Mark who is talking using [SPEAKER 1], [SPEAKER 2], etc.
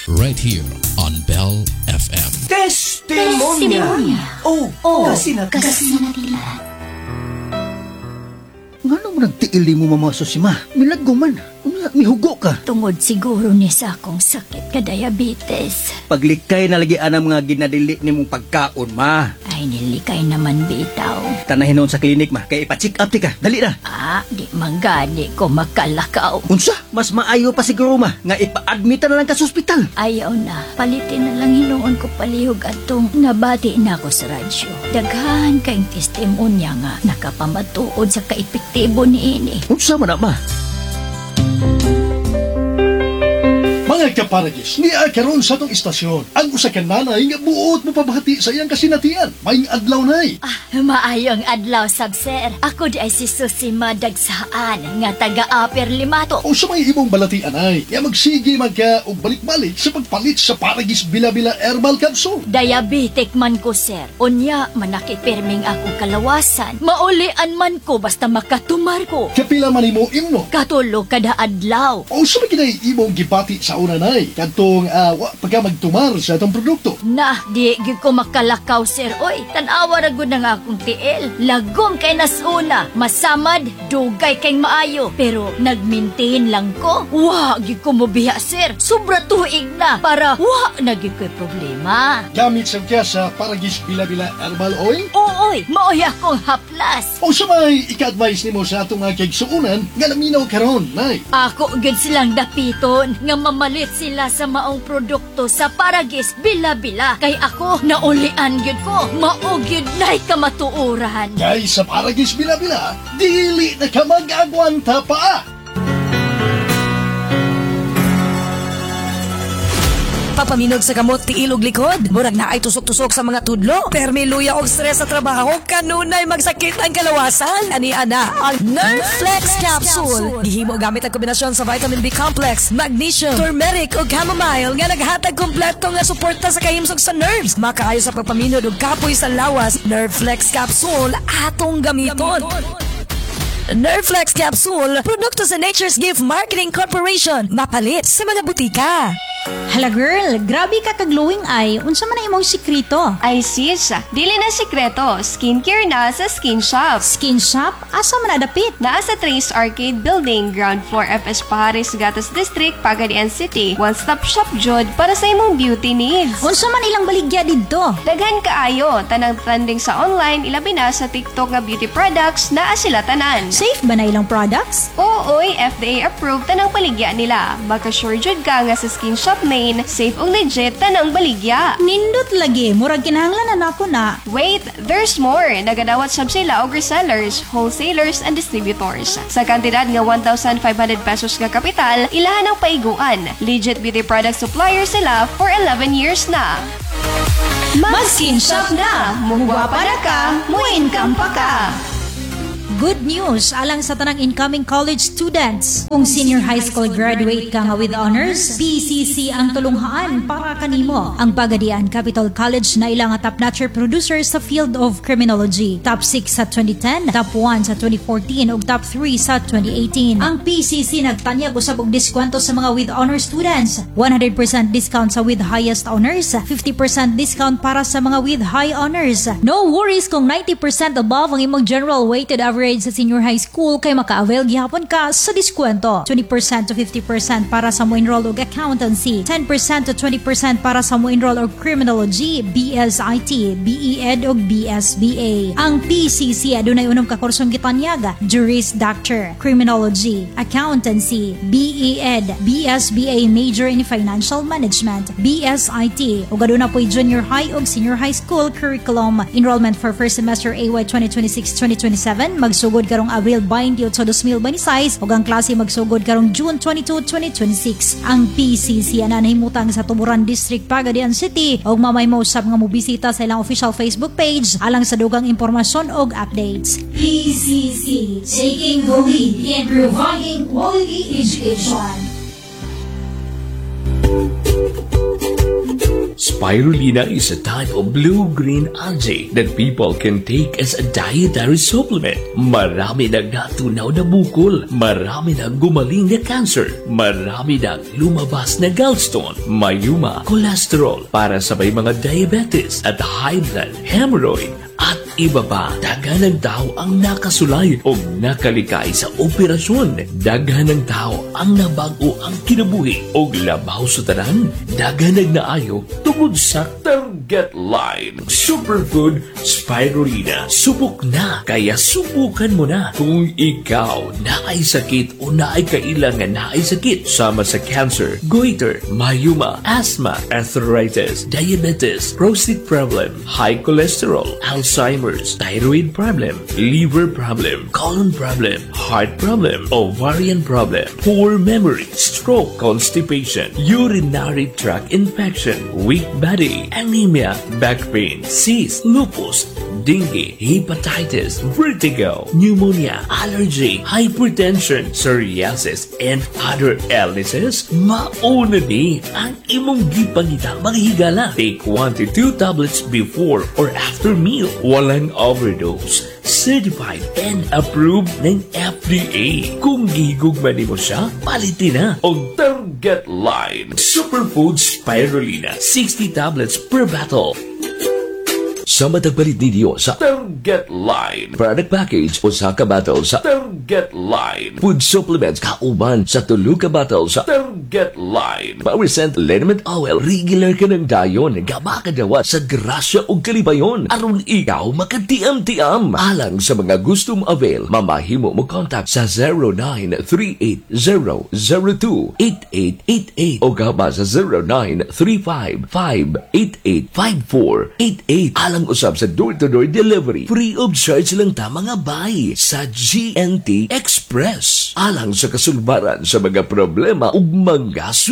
[SPEAKER 1] right here on Bell FM.
[SPEAKER 2] Testimonya. Kasi na tila.
[SPEAKER 3] Ngano mo nagtiili mo mamaso si ma? Milaggo man. Mihugo ka.
[SPEAKER 4] Tungod siguro ni sa akong sakit ka diabetes.
[SPEAKER 3] Paglikay na lagi ang mga ginadili ni mong pagkaon, ma.
[SPEAKER 4] Ay, nilikay naman bitaw.
[SPEAKER 3] Tanahin noon sa klinik, ma. Kaya ipa-check up ti ka. Dali na.
[SPEAKER 4] Di manggani ko makalakaw.
[SPEAKER 3] Unsa? Mas maayo pa siguro, ma. Nga ipa-admita na lang ka sa ospital.
[SPEAKER 4] Ayaw na. Palitin na lang hinuon ko palihog atong nabati na ako sa radyo. Daghan kayong testimonya nga nakapamatuod sa kaepektibo ni ini.
[SPEAKER 3] Unsa man na, ma?
[SPEAKER 5] Mga kaparagis, niya karon sa tong istasyon. Ang usa ka nanay nga buot mo pabahati sa iyang kasinatian. Maing adlaw nay.
[SPEAKER 4] Maayong adlaw, sir. Ako di ay si Susima Dagsaan nga taga-Upper Limato.
[SPEAKER 5] O sa may imong balatian ay, ya magsige man ka og balik-balik sa pagpalit sa Paragis Bila-Bila Herbal Capsule.
[SPEAKER 4] Diabetic man ko, sir. Unya, manakipirming akong kalawasan. Maulian man ko basta makatumar ko.
[SPEAKER 5] Kapila man imo imno.
[SPEAKER 4] Katulog kada adlaw.
[SPEAKER 5] O sa may kinay imong gibati sa una nay. Kadtong pagka magtumar sa atong produkto.
[SPEAKER 4] Di gyud ko makalakaw, sir. Oy, tanawa ra gud nga akong tiil. Lagom kay nasuna. Masamad, dugay kay maayo. Pero nagmaintain lang ko. Gyud ko mobiya, sir. Sobra tuig na para na gyud ko'y problema.
[SPEAKER 5] Gamit sa kya sa Paragis Bila-Bila Herbal Oil.
[SPEAKER 4] Ooy, maoy akong haplas.
[SPEAKER 5] O sa may ika-advise nimo sa atong kigsuunan nga laminaw karon nay.
[SPEAKER 4] Ako gyud silang dapiton nga mamalit sila sa maong produkto sa Paragis Bila-Bila. Kay ako naulian gyud ko. Mao gyud nay kamatuoran.
[SPEAKER 5] Kay sa Paragis Bila-Bila, dili na ka mag-agwanta pa.
[SPEAKER 6] Papaminog sa kamot ti ilog likod. Murag na ay tusok-tusok sa mga tudlo. Permi luya og stress sa trabaho. Kanunay magsakit ang kalawasan. Ani ana ang Nerve Flex Capsule. Gihimo gamit ang kombinasyon sa vitamin B complex, magnesium, turmeric ug chamomile nga naghatag kompleto nga suporta sa kahimsog sa nerves. Makaayo sa pagpaminog ug kapoy sa lawas. Nerve Flex Capsule atong gamiton. Nerve Flex Capsule, produkto sa Nature's Gift Marketing Corporation. Mapalit sa mga butika.
[SPEAKER 7] Hala girl, grabe ka ka-glowing eye. Unsa man ang imong sikrito?
[SPEAKER 8] Ay sis, dili na sikreto. Skincare na sa Skin Shop.
[SPEAKER 7] Skin shop? Asa man nadapit?
[SPEAKER 8] Naa sa Trace Arcade Building, Ground Floor FS Paharis, Gatas District, Pagadian City. One-stop shop jud para sa imong beauty needs.
[SPEAKER 7] Unsa man ilang baligya didto?
[SPEAKER 8] Daghan kaayo, tanang trending sa online, ilabi na sa TikTok nga beauty products, naa sila tanan.
[SPEAKER 7] Safe ba na ilang products?
[SPEAKER 8] Ooy, FDA approved tanang baligya nila. Baka sure jud ka nga sa Skin Shop main, safe ug legit tanang baligya.
[SPEAKER 7] Nindot lagi, murag kinahanglan na nako na.
[SPEAKER 8] Wait, there's more. Nagadawat sab sila og resellers, wholesalers, and distributors. Sa kantidad nga 1,500 pesos nga kapital, ilahan ang paiguan. Legit beauty product supplier sila for 11 years na. Mag-Skin Shop na! Muhugwa para ka, mu-income pa ka!
[SPEAKER 7] Good news alang sa tanang incoming college students. Kung senior high school graduate ka nga with honors, PCC ang tulunghaan para kanimo. Ang Pagadian Capital College na ilang top-notcher producers sa field of criminology. Top 6 sa 2010, top 1 sa 2014 ug top 3 sa 2018. Ang PCC nagtanyag usab og diskwento sa mga with honors students. 100% discount sa with highest honors, 50% discount para sa mga with high honors. No worries kung 90% above ang imong general weighted average sa senior high school kay maka-avail gihapon ka sa diskwento. 20% to 50% para sa mo enroll og accountancy, 10% to 20% para sa mo enroll og criminology, BSIT, BE-Ed ug BSBA. Ang PCC adunay unom ka kursong gitanyaga: Juris Doctor, Criminology, Accountancy, BE-Ed, BSBA Major in Financial Management, BSIT ug aduna po'y junior high ug senior high school curriculum. Enrollment for first semester AY 2026-2027 magsugod karong Abril 28 sa 2026 ug ang klase magsugod karong June 22, 2026. Ang PCC ana nahimutang sa Tuburan District, Pagadian City ug mamay mo usab nga mobisita sa ilang official Facebook page alang sa dugang impormasyon ug updates.
[SPEAKER 9] PCC, taking the lead in providing quality education.
[SPEAKER 10] Spirulina is a type of blue-green algae that people can take as a dietary supplement. Marami nang natunaw na bukol, marami nang gumaling na cancer, marami nang lumabas na gallstone, mayuma, cholesterol para sa may mga diabetes at high blood, hemorrhoid, at iba pa. Daghan ng tao ang nakasulay o nakalikay sa operasyon. Daghan ng tao ang nabago ang kinabuhi o labaw sa tanan. Daghan ng naayo tungod sa target line. Superfood Spirulina. Subok na, kaya subukan mo na. Kung ikaw naay sakit o naay kailangan naay sakit sama sa cancer, goiter, mayuma, asthma, arthritis, diabetes, prostate problem, high cholesterol, Alzheimer's, thyroid problem, liver problem, colon problem, heart problem, ovarian problem, poor memory, stroke, constipation, urinary tract infection, weak body, anemia, back pain, cyst, lupus, dengue, hepatitis, vertigo, pneumonia, allergy, hypertension, psoriasis, and other illnesses, mauna ni ang imong gipangita maghigala. Take 1 to 2 tablets before or after meal. Walang overdose. Certified and approved ng FDA. Kung gihigugman mo siya, palitin na. Og target line. Superfood Spirulina. 60 tablets per bottle. Sa matagpalit ninyo sa Target Line. Product package o sa kabattle sa Target Line. Food supplements kauban sa tulo ka battle sa Target Line. Power Scent Liniment Oil. Regular ka ng dayon. Gama ka dawa sa grasya o kalibayon. Aron ikaw makatiam-tiam. Alang sa mga gustong avail, mamahimo mo contact sa 0938-002-8888 o gama sa 0935-588-5488. Alang usab sa door-to-door delivery. Free of charge lang ta mga bay sa GNT Express. Alang sa kasulbaran sa mga problema ug mga